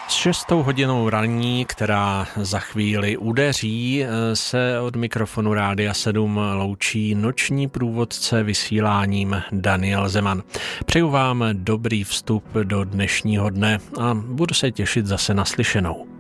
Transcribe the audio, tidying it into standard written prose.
S 6. hodinou ranní, která za chvíli udeří, se od mikrofonu Rádia 7 loučí noční průvodce vysíláním Daniel Zeman. Přeju vám dobrý vstup do dnešního dne a budu se těšit zase na slyšenou.